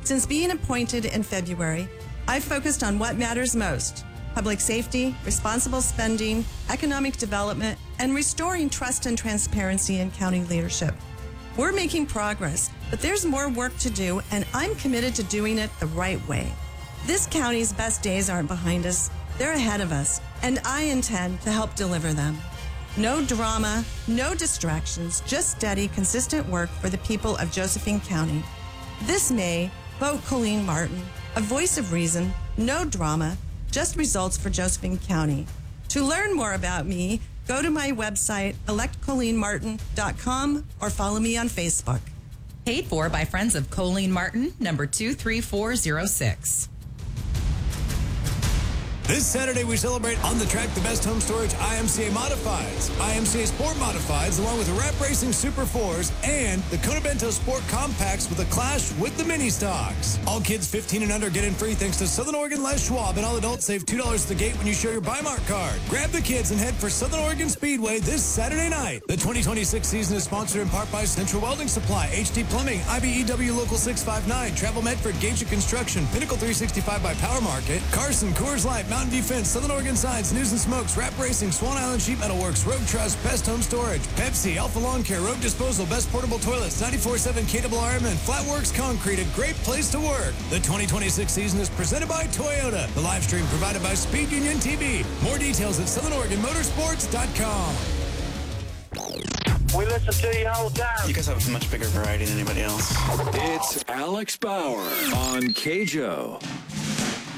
Since being appointed in February, I've focused on what matters most: public safety, responsible spending, economic development, and restoring trust and transparency in county leadership. We're making progress, but there's more work to do, and I'm committed to doing it the right way. This county's best days aren't behind us. They're ahead of us, and I intend to help deliver them. No drama, no distractions, just steady, consistent work for the people of Josephine County. This May, vote Colleen Martin, a voice of reason, no drama, just results for Josephine County. To learn more about me, go to my website, electcolleenmartin.com, or follow me on Facebook. Paid for by Friends of Colleen Martin, number 23406. This Saturday, we celebrate On the Track the best home storage IMCA Modifieds, IMCA Sport Modifieds, along with the Rap Racing Super 4s and the Kona Bento Sport Compacts with a clash with the mini stocks. All kids 15 and under get in free thanks to Southern Oregon Les Schwab, and all adults save $2 at the gate when you show your Buymark card. Grab the kids and head for Southern Oregon Speedway this Saturday night. The 2026 season is sponsored in part by Central Welding Supply, HD Plumbing, IBEW Local 659, Travel Medford, Gage Construction, Pinnacle 365 by Power Market, Carson, Coors Light, Mountain View Fence, Southern Oregon Signs, News and Smokes, Rap Racing, Swan Island Sheet Metal Works, Rogue Trust, Best Home Storage, Pepsi, Alpha Lawn Care, Rogue Disposal, Best Portable Toilets, 94.7 KRRM, Flatworks Concrete, a great place to work. The 2026 season is presented by Toyota. The live stream provided by Speed Union TV. More details at SouthernOregonMotorsports.com. We listen to you all the time. You guys have a much bigger variety than anybody else. It's Alex Bauer on KJO.